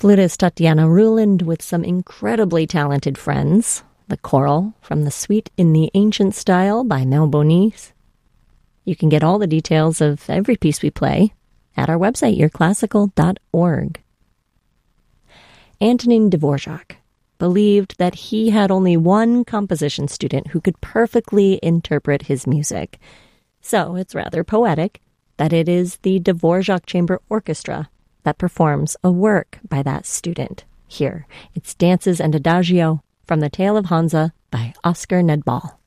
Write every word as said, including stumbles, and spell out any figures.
Flutist Tatiana Ruland with some incredibly talented friends. The choral from the Suite in the Ancient Style by Mel Bonis. You can get all the details of every piece we play at our website, your classical dot org. Antonin Dvorak believed that he had only one composition student who could perfectly interpret his music. So it's rather poetic that it is the Dvorak Chamber Orchestra that performs a work by that student. Here, it's Dances and Adagio from The Tale of Hansa by Oscar Nedbal.